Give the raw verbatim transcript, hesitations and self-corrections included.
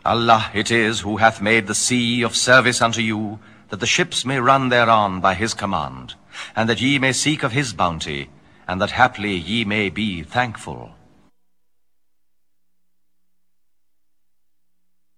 Allah it is who hath made the sea of service unto you, that the ships may run thereon by his command, and that ye may seek of his bounty, and that haply ye may be thankful.